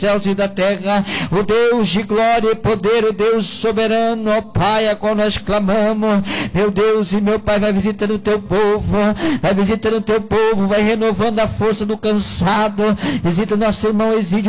céus e da terra, o Deus de glória e poder, o Deus soberano, ó Pai, a qual nós clamamos, meu Deus e meu Pai, vai visitando o teu povo, vai visitando o teu povo, vai renovando a força do cansado, visita o nosso irmão Exídio